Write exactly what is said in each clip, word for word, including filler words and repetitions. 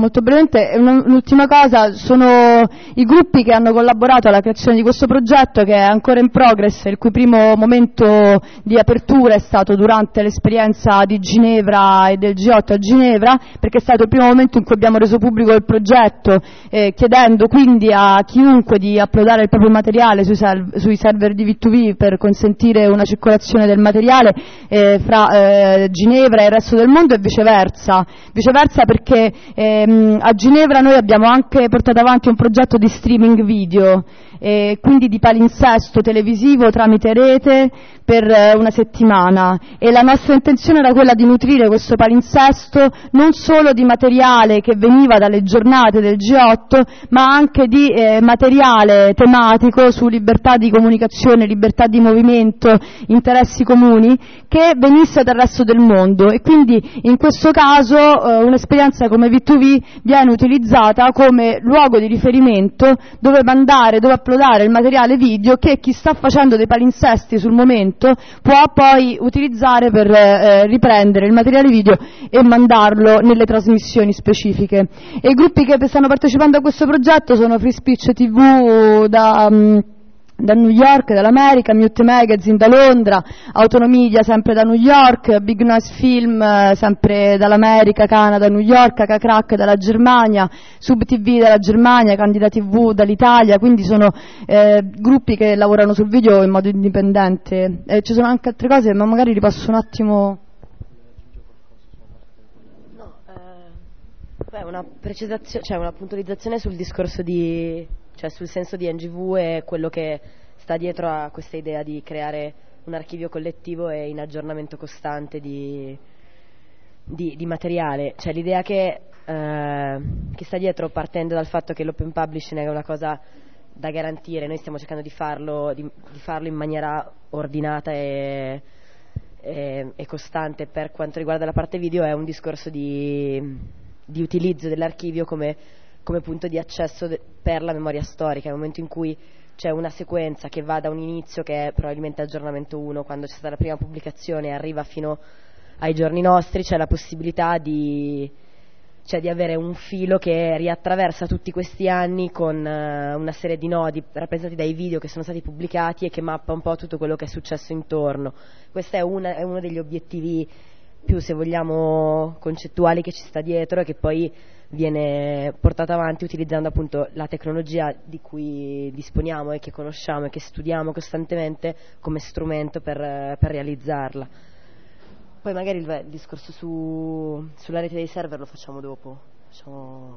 molto brevemente. Un'ultima cosa, sono i gruppi che hanno collaborato alla creazione di questo progetto, che è ancora in progress, il cui primo momento di apertura è stato durante l'esperienza di Ginevra e del G otto a Ginevra, perché è stato il primo momento in cui abbiamo reso pubblico il progetto, eh, chiedendo quindi a chiunque di uploadare il proprio materiale sui, serv- sui server di V due V per consentire una circolazione del materiale eh, fra eh, Ginevra e il resto del mondo e viceversa. Viceversa perché ehm, a Ginevra noi abbiamo anche portato avanti un progetto di streaming video, e quindi di palinsesto televisivo tramite rete per eh, una settimana, e la nostra intenzione era quella di nutrire questo palinsesto non solo di materiale che veniva dalle giornate del G otto, ma anche di eh, materiale tematico su libertà di comunicazione, libertà di movimento, interessi comuni, che venisse dal resto del mondo. E quindi in questo caso eh, un'esperienza come V due V viene utilizzata come luogo di riferimento dove mandare, dove uploadare il materiale video che chi sta facendo dei palinsesti sul momento può poi utilizzare per eh, riprendere il materiale video e mandarlo nelle trasmissioni specifiche. E i gruppi che stanno partecipando a questo progetto sono Free Speech T V da, um, da New York, dall'America, Mute Magazine da Londra, Autonomedia sempre da New York, Big Noise Film eh, sempre dall'America, Canada, New York, H Crack dalla Germania, Sub T V dalla Germania, Candida T V dall'Italia, quindi sono eh, gruppi che lavorano sul video in modo indipendente. Eh, ci sono anche altre cose, ma magari ripasso un attimo. No, eh, beh, una precisazione, cioè una puntualizzazione sul discorso di, cioè sul senso di N G V e quello che sta dietro a questa idea di creare un archivio collettivo e in aggiornamento costante di, di, di materiale. Cioè l'idea che, eh, che sta dietro, partendo dal fatto che l'open publishing è una cosa da garantire, noi stiamo cercando di farlo, di, di farlo in maniera ordinata e, e, e costante per quanto riguarda la parte video, è un discorso di, di utilizzo dell'archivio come come punto di accesso de- per la memoria storica. Nel momento in cui c'è una sequenza che va da un inizio, che è probabilmente aggiornamento uno, quando c'è stata la prima pubblicazione, e arriva fino ai giorni nostri, c'è la possibilità di, cioè di avere un filo che riattraversa tutti questi anni con uh, una serie di nodi rappresentati dai video che sono stati pubblicati e che mappa un po' tutto quello che è successo intorno. Questo è, una, è uno degli obiettivi più, se vogliamo, concettuali che ci sta dietro, e che poi viene portato avanti utilizzando appunto la tecnologia di cui disponiamo e che conosciamo e che studiamo costantemente come strumento per, per realizzarla. Poi magari il, il discorso su, sulla rete dei server lo facciamo dopo. Facciamo...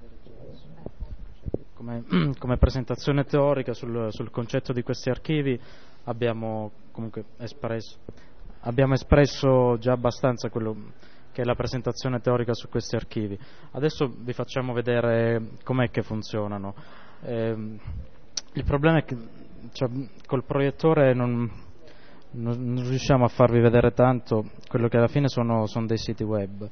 Come, come presentazione teorica sul, sul concetto di questi archivi abbiamo comunque espresso, abbiamo espresso già abbastanza quello che è la presentazione teorica su questi archivi. Adesso vi facciamo vedere com'è che funzionano. Eh, il problema è che cioè, col proiettore non, non, non riusciamo a farvi vedere tanto quello che alla fine sono, sono dei siti web.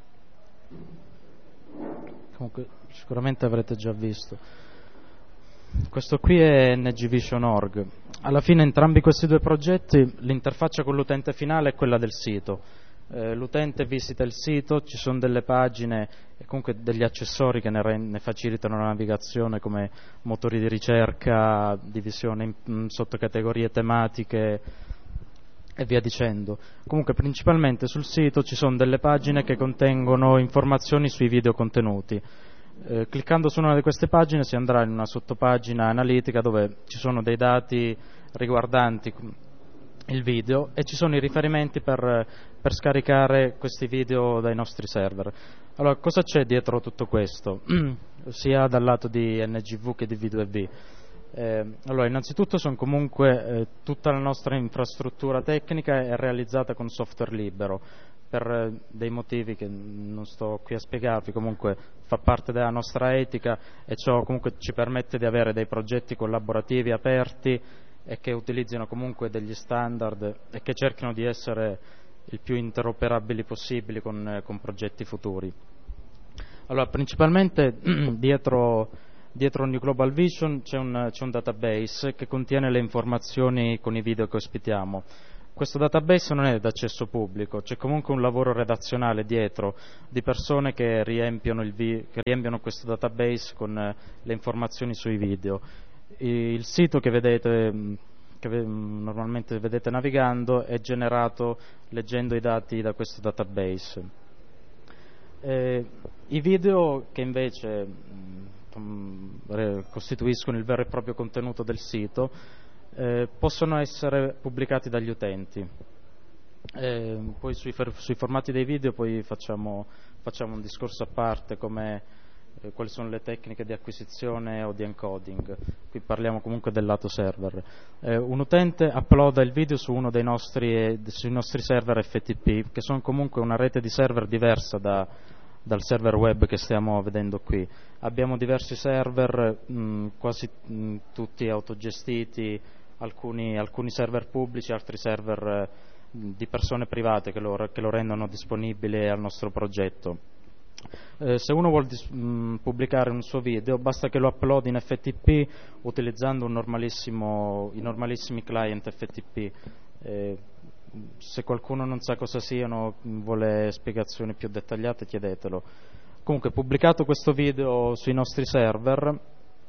Comunque sicuramente avrete già visto. Questo qui è N G Vision punto org. Alla fine entrambi questi due progetti, l'interfaccia con l'utente finale è quella del sito. Eh, l'utente visita il sito, ci sono delle pagine e comunque degli accessori che ne, re- ne facilitano la navigazione, come motori di ricerca, divisione in, in sottocategorie tematiche e via dicendo. Comunque principalmente sul sito ci sono delle pagine che contengono informazioni sui video contenuti. Eh, cliccando su una di queste pagine si andrà in una sottopagina analitica dove ci sono dei dati riguardanti il video e ci sono i riferimenti per, per scaricare questi video dai nostri server. Allora, cosa c'è dietro tutto questo? Sia dal lato di N G V che di V due V. Eh, allora, innanzitutto sono comunque eh, tutta la nostra infrastruttura tecnica è realizzata con software libero, per eh, dei motivi che non sto qui a spiegarvi. Comunque fa parte della nostra etica e ciò comunque ci permette di avere dei progetti collaborativi aperti e che utilizzino comunque degli standard e che cerchino di essere il più interoperabili possibili con, eh, con progetti futuri. Allora, principalmente dietro, dietro New Global Vision c'è un, c'è un database che contiene le informazioni con i video che ospitiamo. questo database non è d'accesso pubblico, c'è comunque un lavoro redazionale dietro di persone che riempiono, il vi- che riempiono questo database con eh, le informazioni sui video. Il sito che vedete, che ve- normalmente vedete navigando, è generato leggendo i dati da questo database. Eh, I video che invece mh, costituiscono il vero e proprio contenuto del sito eh, possono essere pubblicati dagli utenti. Eh, poi sui, sui formati dei video poi facciamo, facciamo un discorso a parte, come eh, quali sono le tecniche di acquisizione o di encoding. Qui parliamo comunque del lato server. Eh, un utente uploada il video su uno dei nostri, eh, sui nostri server F T P, che sono comunque una rete di server diversa da, dal server web che stiamo vedendo qui. Abbiamo diversi server, mh, quasi mh, tutti autogestiti, alcuni, alcuni server pubblici, altri server eh, di persone private che lo, che lo rendono disponibile al nostro progetto. Eh, se uno vuole dis- mh, pubblicare un suo video, basta che lo uploadi in F T P utilizzando un normalissimo, i normalissimi client F T P. Eh, se qualcuno non sa cosa siano, vuole spiegazioni più dettagliate, chiedetelo. Comunque, pubblicato questo video sui nostri server,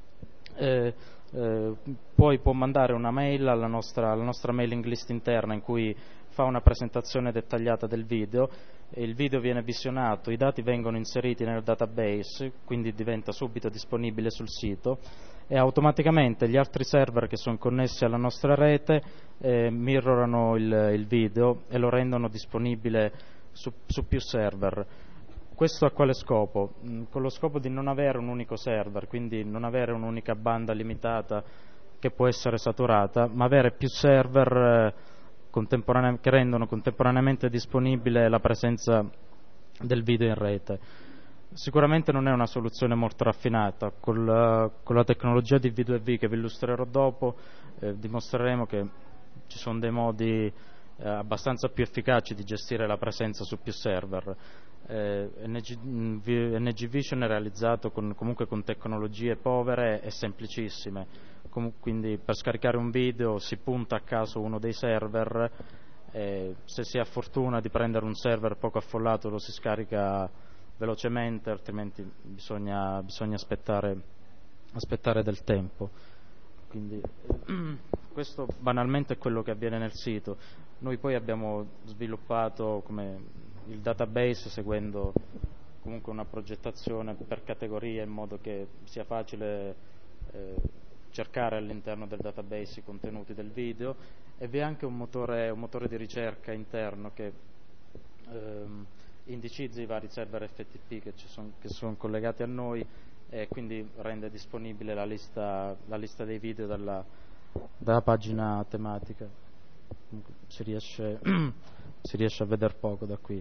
eh, eh, poi può mandare una mail alla nostra, alla nostra mailing list interna in cui fa una presentazione dettagliata del video. Il video viene visionato, i dati vengono inseriti nel database, quindi diventa subito disponibile sul sito, e automaticamente gli altri server che sono connessi alla nostra rete eh, mirrorano il, il video e lo rendono disponibile su, su più server. Questo a quale scopo? Mm, con lo scopo di non avere un unico server, quindi non avere un'unica banda limitata che può essere saturata, ma avere più server eh, contemporanea- che rendono contemporaneamente disponibile la presenza del video in rete. Sicuramente non è una soluzione molto raffinata. Con la, con la tecnologia di V due V che vi illustrerò dopo eh, dimostreremo che ci sono dei modi eh, abbastanza più efficaci di gestire la presenza su più server. Eh, N G, N G Vision è realizzato con, comunque con tecnologie povere e semplicissime. Com- quindi per scaricare un video si punta a caso uno dei server, eh, se si ha fortuna di prendere un server poco affollato lo si scarica velocemente, altrimenti bisogna, bisogna aspettare, aspettare del tempo. Quindi questo banalmente è quello che avviene nel sito. Noi poi abbiamo sviluppato come il database seguendo comunque una progettazione per categorie, in modo che sia facile eh, cercare all'interno del database i contenuti del video, e vi è anche un motore, un motore di ricerca interno che ehm, indicizza i vari server F T P che, ci son, che sono collegati a noi, e quindi rende disponibile la lista, la lista dei video dalla, dalla pagina tematica. Si riesce, si riesce a vedere poco da qui.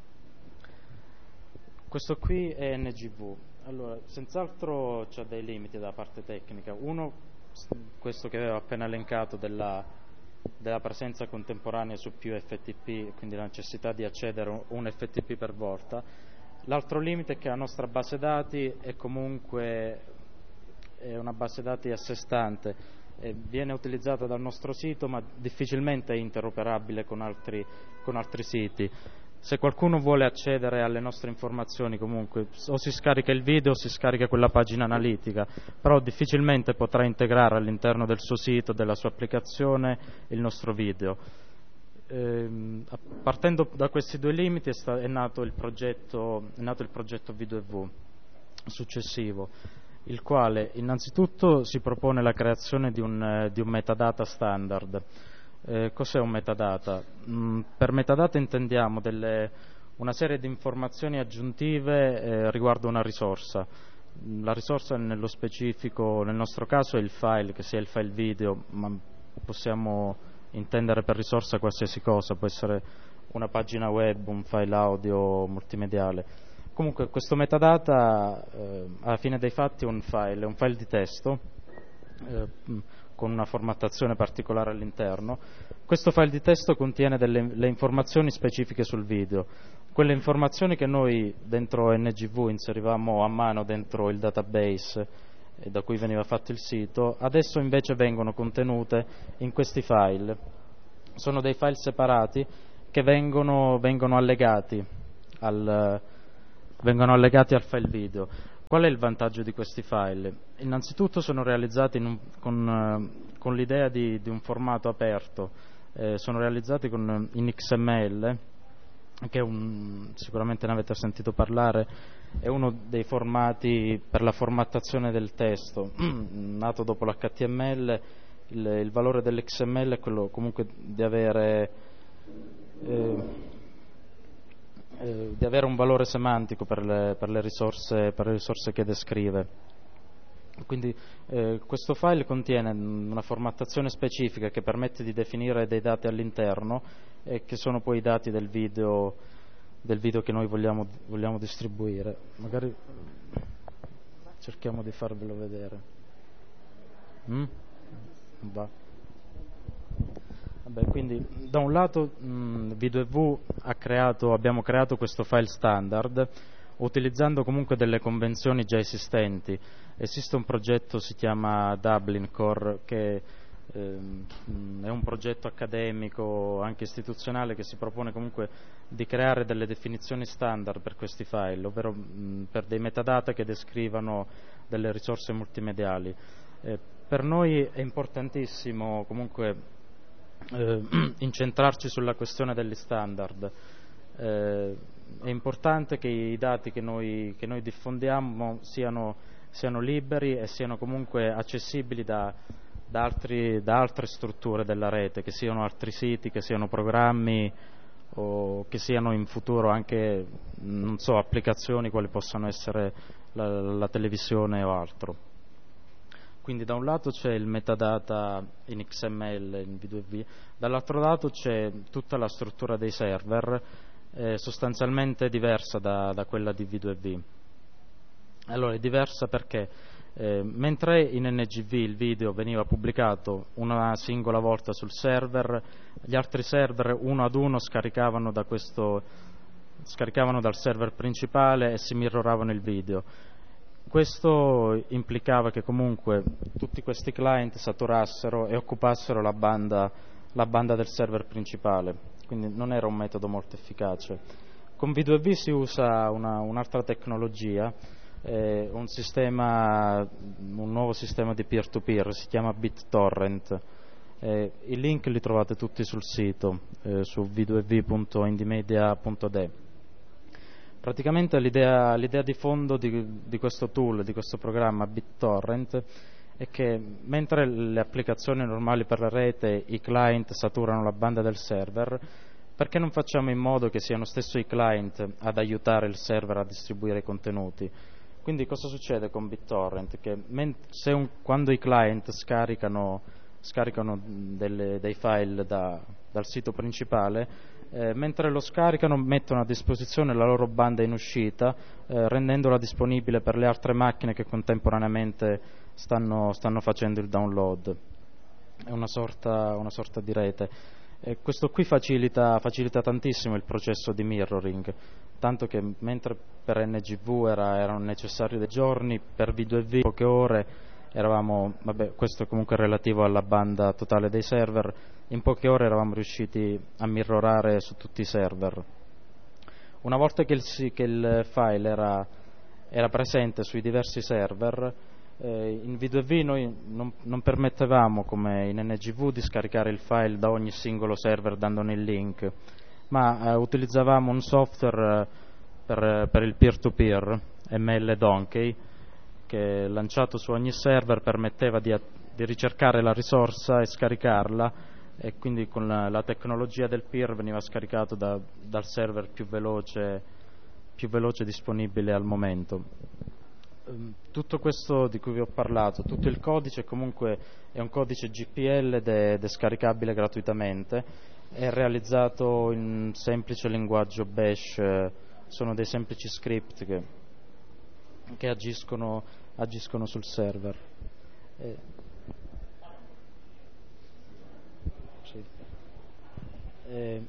Questo qui è N G V. Allora, senz'altro c'ha dei limiti da parte tecnica. Uno, questo che avevo appena elencato della, della presenza contemporanea su più F T P, quindi la necessità di accedere a un F T P per volta. L'altro limite è che la nostra base dati è comunque è una base dati a sé stante, eh, viene utilizzata dal nostro sito ma difficilmente è interoperabile con altri, con altri siti. Se qualcuno vuole accedere alle nostre informazioni, comunque o si scarica il video o si scarica quella pagina analitica, però difficilmente potrà integrare all'interno del suo sito, della sua applicazione, il nostro video. Eh, partendo da questi due limiti è, sta- è, nato il progetto, è nato il progetto V due V successivo, il quale innanzitutto si propone la creazione di un, eh, di un metadata standard. Eh, cos'è un metadata? Mm, per metadata intendiamo delle, una serie di informazioni aggiuntive eh, riguardo una risorsa. La risorsa nello specifico, nel nostro caso, è il file, che sia il file video, ma possiamo intendere per risorsa qualsiasi cosa, può essere una pagina web, un file audio multimediale. Comunque questo metadata eh, alla fine dei fatti è un file, è un file di testo eh, con una formattazione particolare all'interno. Questo file di testo contiene delle le informazioni specifiche sul video, quelle informazioni che noi dentro N G V inserivamo a mano dentro il database e da cui veniva fatto il sito, adesso invece vengono contenute in questi file. sono dei file separati che vengono, vengono allegati al, vengono allegati al file video. Qual è il vantaggio di questi file? Innanzitutto sono realizzati in un, con, con l'idea di, di un formato aperto, eh, sono realizzati con, in X M L, che è un, sicuramente ne avete sentito parlare, è uno dei formati per la formattazione del testo, nato dopo l'H T M L. Il, il valore dell'X M L è quello comunque di avere eh, eh, di avere un valore semantico per le, per le risorse, per le risorse che descrive. Quindi eh, questo file contiene una formattazione specifica che permette di definire dei dati all'interno, e che sono poi i dati del video, del video che noi vogliamo, vogliamo distribuire. Magari cerchiamo di farvelo vedere. Mm? Va. Vabbè, quindi da un lato mh, V due V ha creato, abbiamo creato questo file standard utilizzando comunque delle convenzioni già esistenti. Esiste un progetto, si chiama Dublin Core, che ehm, è un progetto accademico, anche istituzionale, che si propone comunque di creare delle definizioni standard per questi file, ovvero mh, per dei metadata che descrivano delle risorse multimediali. Eh, per noi è importantissimo comunque eh, incentrarci sulla questione degli standard. Eh, è importante che i dati che noi, che noi diffondiamo siano, siano liberi e siano comunque accessibili da, da, altri, da altre strutture della rete, che siano altri siti, che siano programmi o che siano in futuro anche, non so, applicazioni quali possano essere la, la televisione o altro. Quindi da un lato c'è il metadata in X M L, in V due V, dall'altro lato c'è tutta la struttura dei server, eh, sostanzialmente diversa da, da quella di V due V. Allora, è diversa perché eh, mentre in N G V il video veniva pubblicato una singola volta sul server, gli altri server uno ad uno scaricavano da questo, scaricavano dal server principale e si mirroravano il video. Questo implicava che comunque tutti questi client saturassero e occupassero la banda, la banda del server principale, quindi non era un metodo molto efficace. Con V due V si usa una, un'altra tecnologia, eh, un, sistema, un nuovo sistema di peer-to-peer, si chiama BitTorrent. Eh, I link li trovate tutti sul sito, eh, su v due v punto indymedia punto d e. Praticamente l'idea, l'idea di fondo di, di questo tool, di questo programma BitTorrent, è che mentre le applicazioni normali per la rete, i client saturano la banda del server, perché non facciamo in modo che siano stesso i client ad aiutare il server a distribuire i contenuti? Quindi cosa succede con BitTorrent? Che men- se un, quando i client scaricano, scaricano delle, dei file da, dal sito principale, Eh, mentre lo scaricano mettono a disposizione la loro banda in uscita, eh, rendendola disponibile per le altre macchine che contemporaneamente stanno, stanno facendo il download. È una sorta, una sorta di rete. E questo qui facilita, facilita tantissimo il processo di mirroring, tanto che mentre per N G V era, erano necessari dei giorni, per V due V poche ore, eravamo, vabbè, questo è comunque relativo alla banda totale dei server, in poche ore eravamo riusciti a mirrorare su tutti i server. Una volta che il, che il file era, era presente sui diversi server, eh, in V due V noi non, non permettevamo, come in N G V, di scaricare il file da ogni singolo server dandone il link, ma eh, utilizzavamo un software per, per il peer-to-peer, M L Donkey, che lanciato su ogni server permetteva di, di ricercare la risorsa e scaricarla, e quindi con la, la tecnologia del peer veniva scaricato da, dal server più veloce, più veloce disponibile al momento. Tutto questo di cui vi ho parlato, tutto il codice comunque è un codice G P L ed è, ed è scaricabile gratuitamente, è realizzato in semplice linguaggio Bash, sono dei semplici script che, che agiscono, agiscono sul server. E, sì. e,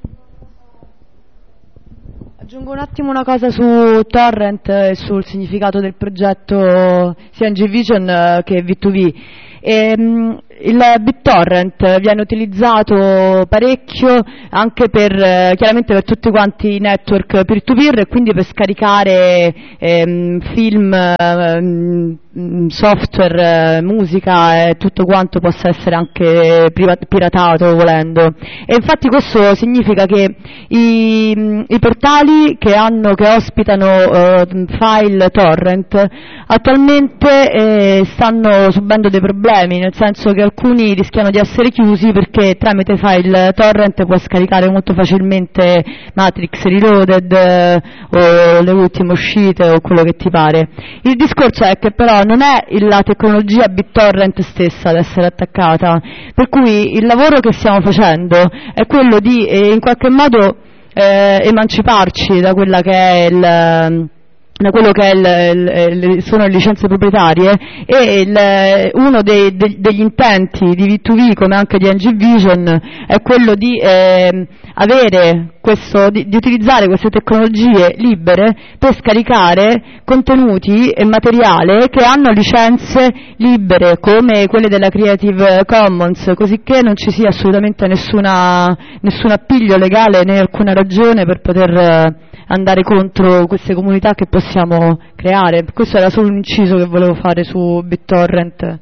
Aggiungo un attimo una cosa su Torrent e sul significato del progetto sia N G Vision che V due V. E, mh, il BitTorrent viene utilizzato parecchio anche per, eh, chiaramente per tutti quanti i network peer-to-peer e quindi per scaricare ehm, film, ehm, software, eh, musica e tutto quanto possa essere anche piratato volendo. E infatti questo significa che i, i portali che, hanno, che ospitano eh, file torrent attualmente eh, stanno subendo dei problemi, nel senso che alcuni rischiano di essere chiusi perché tramite file torrent puoi scaricare molto facilmente Matrix Reloaded eh, o le ultime uscite o quello che ti pare. Il discorso è che però non è la tecnologia BitTorrent stessa ad essere attaccata, per cui il lavoro che stiamo facendo è quello di eh, in qualche modo eh, emanciparci da quella che è il da quello che è il, il, il, sono le licenze proprietarie e il, uno dei, de, degli intenti di V due V come anche di N G Vision è quello di eh, avere questo, di, di utilizzare queste tecnologie libere per scaricare contenuti e materiale che hanno licenze libere come quelle della Creative Commons, così che non ci sia assolutamente nessuna, nessun appiglio legale né alcuna ragione per poter andare contro queste comunità che possiamo creare. Questo era solo un inciso che volevo fare su BitTorrent.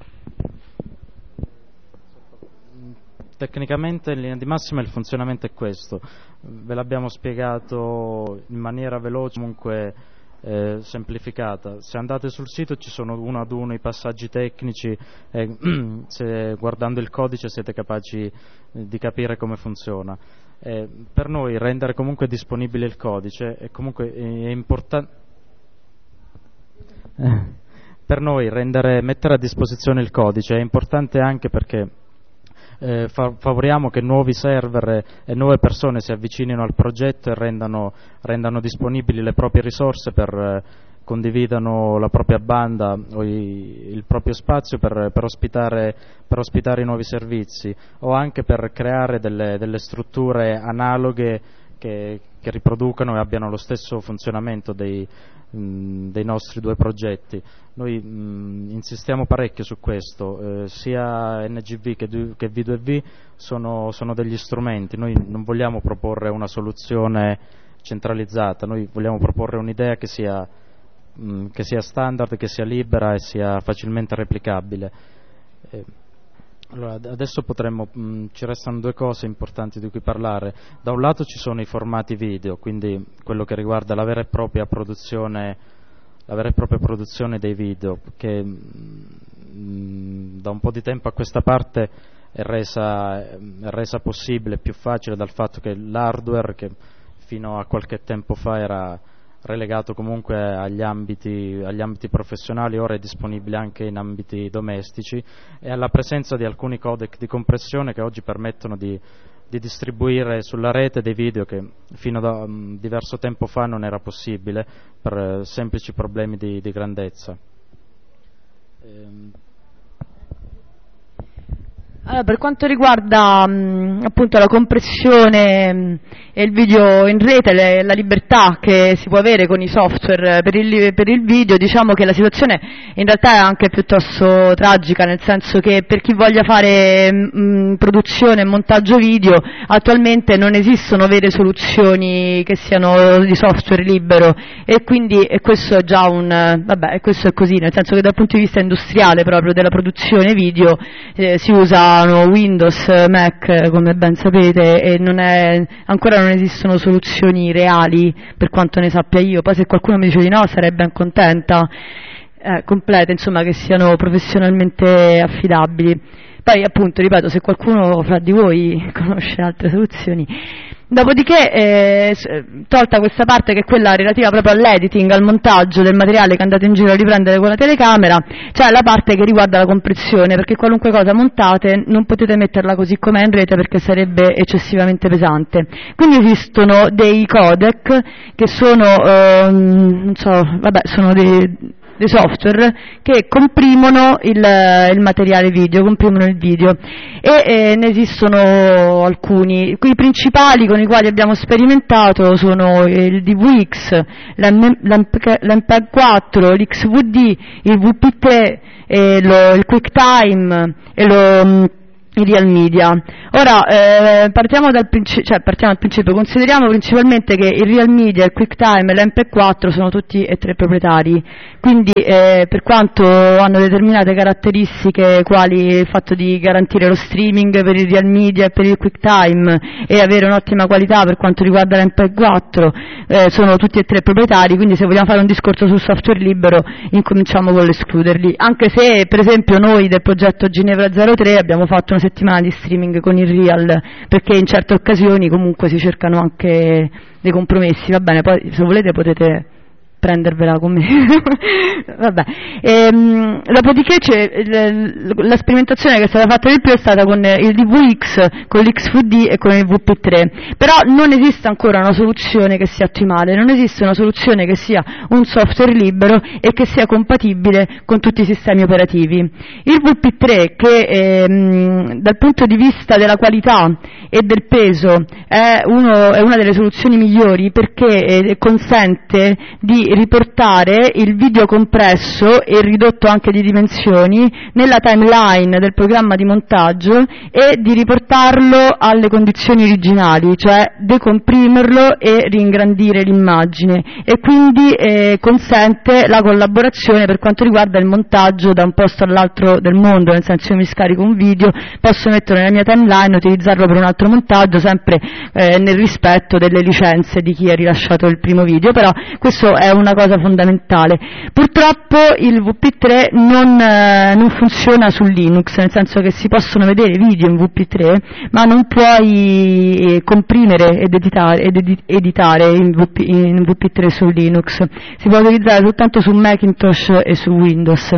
Tecnicamente in linea di massima il funzionamento è questo, ve l'abbiamo spiegato in maniera veloce, comunque eh, semplificata. Se andate sul sito ci sono uno ad uno i passaggi tecnici e se guardando il codice siete capaci di capire come funziona. Eh, per noi rendere comunque disponibile il codice è comunque è importante. Eh, per noi rendere, mettere a disposizione il codice è importante anche perché eh, fa- favoriamo che nuovi server e nuove persone si avvicinino al progetto e rendano, rendano disponibili le proprie risorse per eh, condividano la propria banda o i, il proprio spazio per, per, ospitare, per ospitare i nuovi servizi o anche per creare delle, delle strutture analoghe che, che riproducano e abbiano lo stesso funzionamento dei, mh, dei nostri due progetti. Noi mh, insistiamo parecchio su questo, eh, sia N G V che, che V due V sono, sono degli strumenti, noi non vogliamo proporre una soluzione centralizzata, noi vogliamo proporre un'idea che sia che sia standard, che sia libera e sia facilmente replicabile. Eh, allora, adesso potremmo, mh, ci restano due cose importanti di cui parlare. Da un lato ci sono i formati video, quindi quello che riguarda la vera e propria produzione, la vera e propria produzione dei video, che mh, da un po' di tempo a questa parte è resa, è resa possibile, più facile dal fatto che l'hardware, che fino a qualche tempo fa era relegato comunque agli ambiti, agli ambiti professionali, ora è disponibile anche in ambiti domestici, e alla presenza di alcuni codec di compressione che oggi permettono di, di distribuire sulla rete dei video che fino a um, diverso tempo fa non era possibile per uh, semplici problemi di, di grandezza. Ehm. Allora, per quanto riguarda mh, appunto la compressione mh, e il video in rete, le, la libertà che si può avere con i software per il, per il video, diciamo che la situazione in realtà è anche piuttosto tragica, nel senso che per chi voglia fare mh, produzione e montaggio video attualmente non esistono vere soluzioni che siano di software libero, e quindi e questo è già un vabbè, questo è così, nel senso che dal punto di vista industriale proprio della produzione video eh, si usa Windows, Mac, come ben sapete, e non è, ancora non esistono soluzioni reali per quanto ne sappia io. Poi se qualcuno mi dice di no sarei ben contenta, eh, complete, insomma, che siano professionalmente affidabili. Poi appunto, ripeto, se qualcuno fra di voi conosce altre soluzioni. Dopodiché, eh, tolta questa parte che è quella relativa proprio all'editing, al montaggio del materiale che andate in giro a riprendere con la telecamera, c'è la parte che riguarda la compressione, perché qualunque cosa montate non potete metterla così com'è in rete perché sarebbe eccessivamente pesante. Quindi esistono dei codec che sono, eh, non so, vabbè, sono dei dei software che comprimono il, il materiale video, comprimono il video e eh, ne esistono alcuni. I principali con i quali abbiamo sperimentato sono il D V X, l'M P E G quattro, l'X V D, il V P tre, e lo, il QuickTime e lo il Real Media. Ora eh, partiamo, dal princi- cioè, partiamo dal principio, consideriamo principalmente che il Real Media, il QuickTime e l'M P E G quattro sono tutti e tre proprietari, quindi eh, per quanto hanno determinate caratteristiche quali il fatto di garantire lo streaming per il Real Media e per il QuickTime e avere un'ottima qualità per quanto riguarda l'M P E G quattro, eh, sono tutti e tre proprietari, quindi se vogliamo fare un discorso sul software libero incominciamo con l'escluderli, anche se per esempio noi del progetto Ginevra zero tre abbiamo fatto una settimana di streaming con il Real, perché in certe occasioni comunque si cercano anche dei compromessi, va bene, poi se volete potete prendervela con me. Vabbè. Ehm, dopodiché c'è la sperimentazione che è stata fatta di più è stata con il D V X, con l'X V D e con il V P tre, però non esiste ancora una soluzione che sia ottimale, non esiste una soluzione che sia un software libero e che sia compatibile con tutti i sistemi operativi. Il V P tre, che ehm, dal punto di vista della qualità e del peso è, uno, è una delle soluzioni migliori perché eh, consente di riportare il video compresso e ridotto anche di dimensioni nella timeline del programma di montaggio e di riportarlo alle condizioni originali, cioè decomprimerlo e ringrandire l'immagine, e quindi eh, consente la collaborazione per quanto riguarda il montaggio da un posto all'altro del mondo, nel senso io mi scarico un video, posso metterlo nella mia timeline, utilizzarlo per un altro montaggio, sempre eh, nel rispetto delle licenze di chi ha rilasciato il primo video, però questo è una cosa fondamentale. Purtroppo il V P tre non, eh, non funziona su Linux, nel senso che si possono vedere video in V P tre, ma non puoi eh, comprimere ed editare, ed edi- editare in, V P, in V P tre su Linux, si può utilizzare soltanto su Macintosh e su Windows.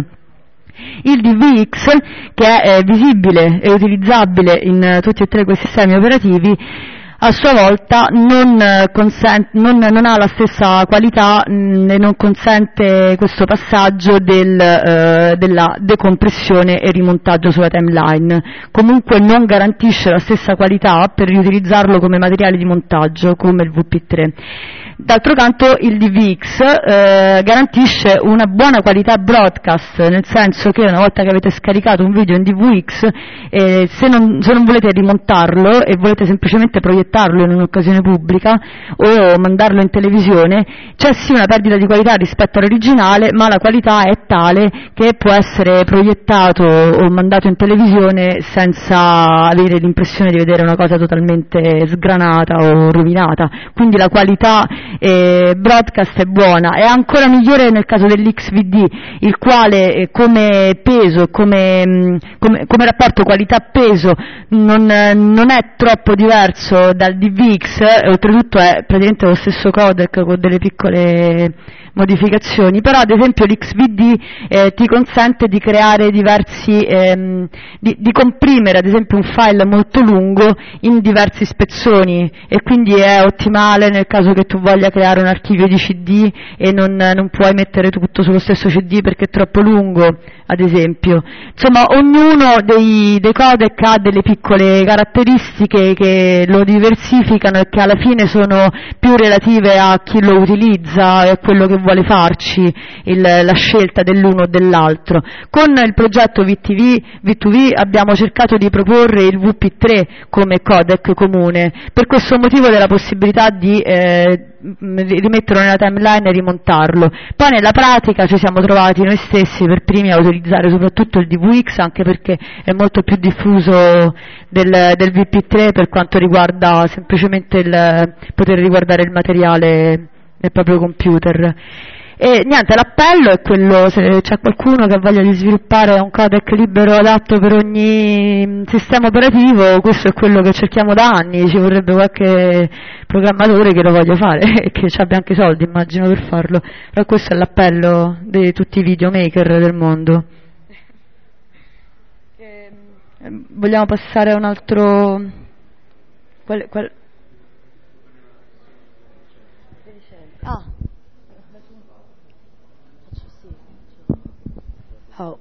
Il D V X, che è eh, visibile e utilizzabile in eh, tutti e tre quei sistemi operativi, a sua volta non, consente, non, non ha la stessa qualità mh, e non consente questo passaggio del, eh, della decompressione e rimontaggio sulla timeline. Comunque non garantisce la stessa qualità per riutilizzarlo come materiale di montaggio come il V P tre. D'altro canto il D V X eh, garantisce una buona qualità broadcast, nel senso che una volta che avete scaricato un video in D V X, eh, se, non, se non volete rimontarlo e volete semplicemente proiettarlo in un'occasione pubblica o mandarlo in televisione, c'è sì una perdita di qualità rispetto all'originale, ma la qualità è tale che può essere proiettato o mandato in televisione senza avere l'impressione di vedere una cosa totalmente sgranata o rovinata, quindi la qualità Eh, broadcast è buona, è ancora migliore nel caso dell'X V D, il quale eh, come peso, come, mh, come, come rapporto qualità-peso non, eh, non è troppo diverso dal D V X, eh, oltretutto è praticamente lo stesso codec con delle piccole modificazioni, però ad esempio l'X V D eh, ti consente di creare diversi, ehm, di, di comprimere ad esempio un file molto lungo in diversi spezzoni, e quindi è ottimale nel caso che tu voglia creare un archivio di C D e non, non puoi mettere tutto sullo stesso C D perché è troppo lungo, ad esempio. Insomma, ognuno dei, dei codec ha delle piccole caratteristiche che lo diversificano e che alla fine sono più relative a chi lo utilizza e a quello che vuole farci il, la scelta dell'uno o dell'altro. Con il progetto V T V, V due V abbiamo cercato di proporre il V P tre come codec comune, per questo motivo della possibilità di eh, rimetterlo nella timeline e rimontarlo. Poi nella pratica ci siamo trovati noi stessi per primi a utilizzare soprattutto il D V X, anche perché è molto più diffuso del, del V P tre per quanto riguarda semplicemente il poter riguardare il materiale nel proprio computer. E niente, l'appello è quello, se c'è qualcuno che ha voglia di sviluppare un codec libero adatto per ogni sistema operativo, questo è quello che cerchiamo da anni, ci vorrebbe qualche programmatore che lo voglia fare e che abbia anche i soldi, immagino, per farlo, però questo è l'appello di tutti i videomaker del mondo. Vogliamo passare a un altro... Qual, qual... Ah. Oh.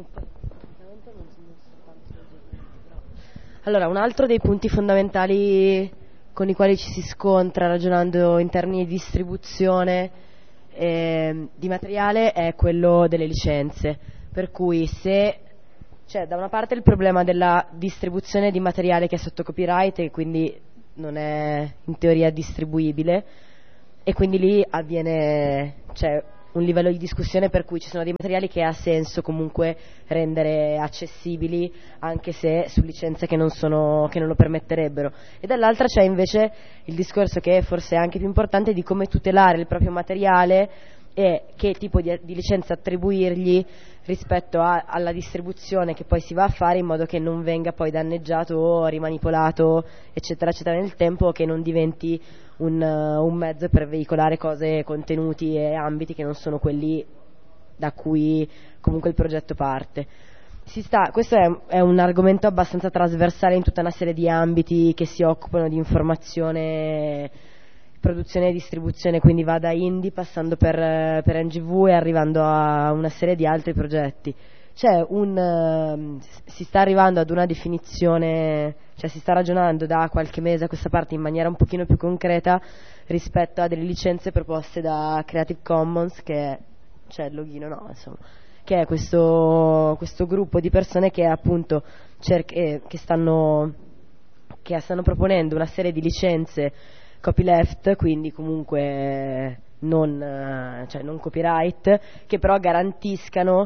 Allora, un altro dei punti fondamentali con i quali ci si scontra ragionando in termini di distribuzione eh, di materiale è quello delle licenze, per cui se c'è da una parte il problema della distribuzione di materiale che è sotto copyright e quindi non è in teoria distribuibile, e quindi lì avviene c'è un livello di discussione per cui ci sono dei materiali che ha senso comunque rendere accessibili anche se su licenze che non sono, che non lo permetterebbero, e dall'altra c'è invece il discorso che forse è anche più importante di come tutelare il proprio materiale e che tipo di, di licenza attribuirgli rispetto a, alla distribuzione che poi si va a fare, in modo che non venga poi danneggiato o rimanipolato eccetera eccetera nel tempo, che non diventi un, uh, un mezzo per veicolare cose, contenuti e ambiti che non sono quelli da cui comunque il progetto parte. Si sta, questo è, è un argomento abbastanza trasversale in tutta una serie di ambiti che si occupano di informazione, produzione e distribuzione, quindi va da indie passando per, per N G V e arrivando a una serie di altri progetti. C'è un uh, si sta arrivando ad una definizione, cioè si sta ragionando da qualche mese a questa parte in maniera un pochino più concreta rispetto a delle licenze proposte da Creative Commons, che è, c'è il loghino, no, insomma, che è questo, questo gruppo di persone che appunto cer- eh, che stanno che stanno proponendo una serie di licenze copyleft, quindi comunque non, cioè non copyright, che però garantiscano,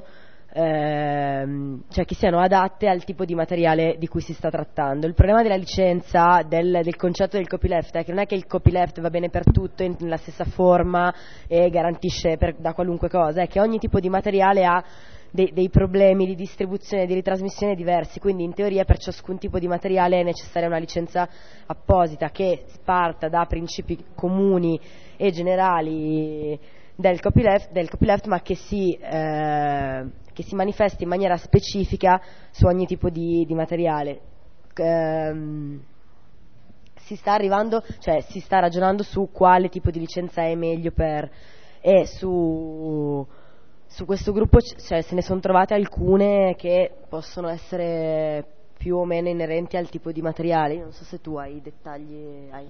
ehm, cioè che siano adatte al tipo di materiale di cui si sta trattando. Il problema della licenza, del, del concetto del copyleft, è che non è che il copyleft va bene per tutto in, nella stessa forma e garantisce per, da qualunque cosa, è che ogni tipo di materiale ha dei, dei problemi di distribuzione e di ritrasmissione diversi, quindi in teoria per ciascun tipo di materiale è necessaria una licenza apposita che parta da principi comuni e generali del copyleft, del copyleft ma che si, eh, che si manifesti in maniera specifica su ogni tipo di, di materiale. Ehm, si sta arrivando, cioè si sta ragionando su quale tipo di licenza è meglio per, e su Su questo gruppo, cioè, se ne sono trovate alcune che possono essere più o meno inerenti al tipo di materiale. Non so se tu hai dettagli. Hai...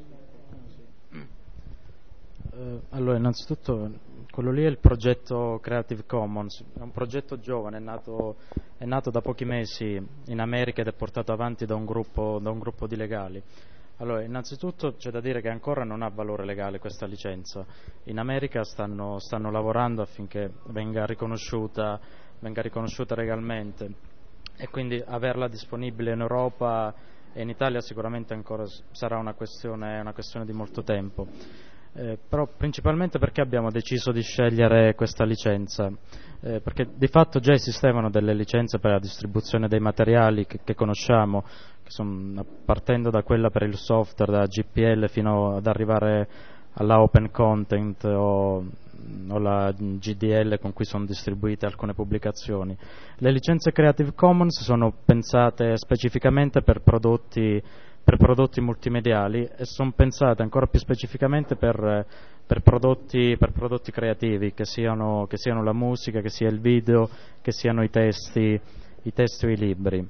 Uh, allora, innanzitutto, quello lì è il progetto Creative Commons, è un progetto giovane, è nato, è nato da pochi mesi in America ed è portato avanti da un gruppo, da un gruppo di legali. Allora, innanzitutto c'è da dire che ancora non ha valore legale questa licenza. In America stanno, stanno lavorando affinché venga riconosciuta, venga riconosciuta legalmente, e quindi averla disponibile in Europa e in Italia sicuramente ancora sarà una questione, una questione di molto tempo. Eh, però principalmente perché abbiamo deciso di scegliere questa licenza, eh, perché di fatto già esistevano delle licenze per la distribuzione dei materiali che, che conosciamo, che sono, partendo da quella per il software, da G P L fino ad arrivare alla Open Content o, o la G D L con cui sono distribuite alcune pubblicazioni. Le licenze Creative Commons sono pensate specificamente per prodotti per prodotti multimediali e sono pensate ancora più specificamente per, per, prodotti, per prodotti creativi, che siano, che siano la musica, che sia il video, che siano i testi, i testi o i libri.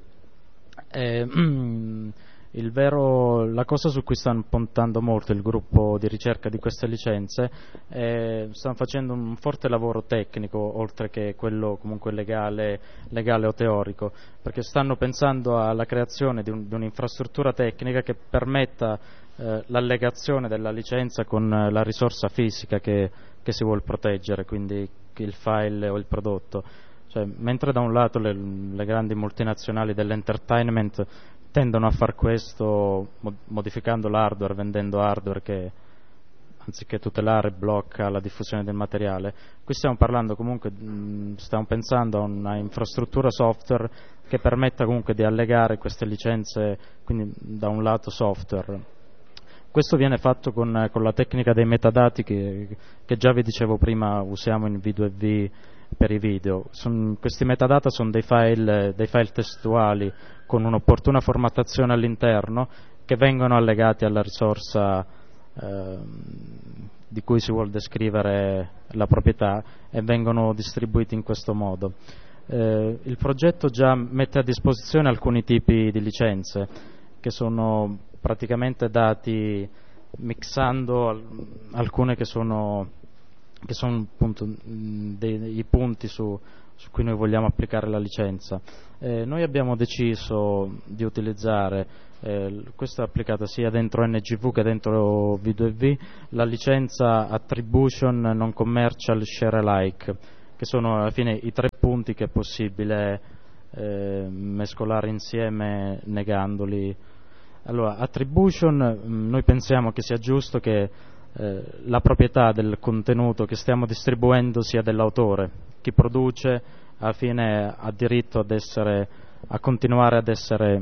E, mm, il vero, la cosa su cui stanno puntando molto il gruppo di ricerca di queste licenze è, stanno facendo un forte lavoro tecnico oltre che quello comunque legale, legale o teorico, perché stanno pensando alla creazione di, un, di un'infrastruttura tecnica che permetta eh, l'allegazione della licenza con eh, la risorsa fisica che, che si vuole proteggere, quindi il file o il prodotto. Cioè, mentre da un lato le, le grandi multinazionali dell'entertainment tendono a far questo modificando l'hardware, vendendo hardware che anziché tutelare blocca la diffusione del materiale, qui stiamo parlando comunque, mh, stiamo pensando a una infrastruttura software che permetta comunque di allegare queste licenze, quindi da un lato software. Questo viene fatto con, con la tecnica dei metadati che, che già vi dicevo prima usiamo in V due V per i video. Son, questi metadata sono dei file, dei file testuali con un'opportuna formattazione all'interno che vengono allegati alla risorsa eh, di cui si vuole descrivere la proprietà e vengono distribuiti in questo modo. Eh, il progetto già mette a disposizione alcuni tipi di licenze che sono praticamente dati mixando al- alcune che sono, che sono appunto mh, dei, dei punti su, su cui noi vogliamo applicare la licenza. Eh, noi abbiamo deciso di utilizzare, eh, questo è applicato sia dentro N G V che dentro V due V, la licenza Attribution Non Commercial Share Alike, che sono alla fine i tre punti che è possibile eh, mescolare insieme negandoli. Allora, attribution, mh, noi pensiamo che sia giusto che eh, la proprietà del contenuto che stiamo distribuendo sia dell'autore. Chi produce alla fine ha diritto ad essere, a continuare ad essere,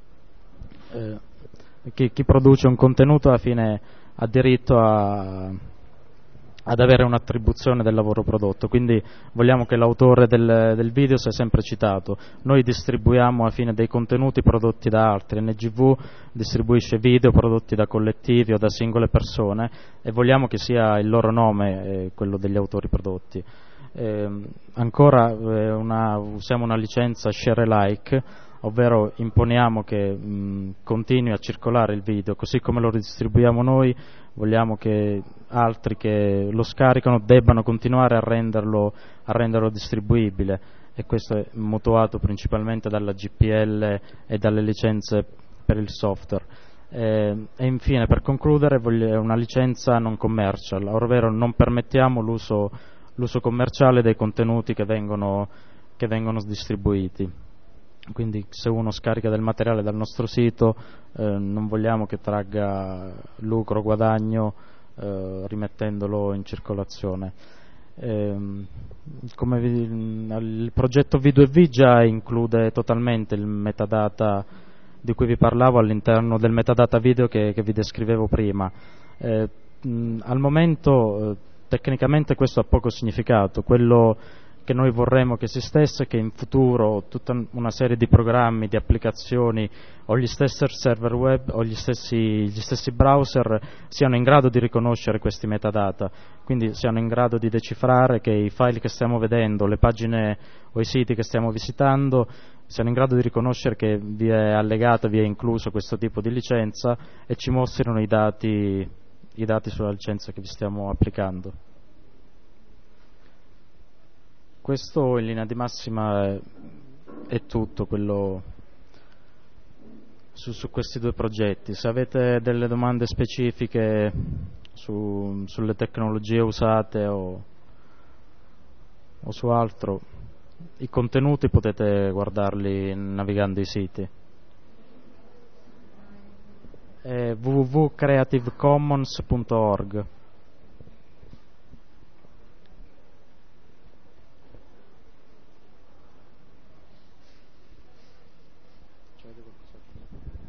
eh, chi, chi produce un contenuto alla fine ha diritto a ad avere un'attribuzione del lavoro prodotto, quindi vogliamo che l'autore del, del video sia sempre citato. Noi distribuiamo alla fine dei contenuti prodotti da altri, N G V distribuisce video prodotti da collettivi o da singole persone e vogliamo che sia il loro nome eh, quello degli autori prodotti. Eh, ancora eh, una, usiamo una licenza share alike, ovvero imponiamo che mh, continui a circolare il video, così come lo distribuiamo noi, vogliamo che altri che lo scaricano debbano continuare a renderlo, a renderlo distribuibile, e questo è mutuato principalmente dalla G P L e dalle licenze per il software. Eh, e infine, per concludere, voglio una licenza non commercial, ovvero non permettiamo l'uso, l'uso commerciale dei contenuti che vengono, che vengono distribuiti. Quindi se uno scarica del materiale dal nostro sito eh, non vogliamo che tragga lucro, guadagno eh, rimettendolo in circolazione. Eh, come vi, il progetto V due V già include totalmente il metadata di cui vi parlavo all'interno del metadata video che, che vi descrivevo prima. Eh, mh, al momento eh, tecnicamente questo ha poco significato. Quello che noi vorremmo che esistesse, che in futuro tutta una serie di programmi, di applicazioni o gli stessi server web o gli stessi, gli stessi browser siano in grado di riconoscere questi metadata, quindi siano in grado di decifrare che i file che stiamo vedendo, le pagine o i siti che stiamo visitando siano in grado di riconoscere che vi è allegato, vi è incluso questo tipo di licenza e ci mostrino i dati, i dati sulla licenza che vi stiamo applicando. Questo in linea di massima è, è tutto quello su, su questi due progetti. Se avete delle domande specifiche su, sulle tecnologie usate o, o su altro, i contenuti potete guardarli navigando i siti. È w w w punto creative commons punto org.